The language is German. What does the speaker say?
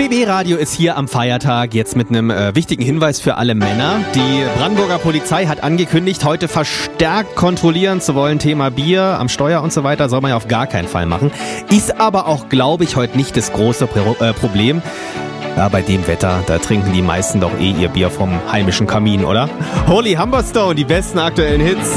BB Radio ist hier am Feiertag jetzt mit einem wichtigen Hinweis für alle Männer. Die Brandenburger Polizei hat angekündigt, heute verstärkt kontrollieren zu wollen. Thema Bier am Steuer und so weiter soll man ja auf gar keinen Fall machen. Ist aber auch, glaube ich, heute nicht das große Problem. Ja, bei dem Wetter, da trinken die meisten doch ihr Bier vom heimischen Kamin, oder? Holy Humberstone, die besten aktuellen Hits.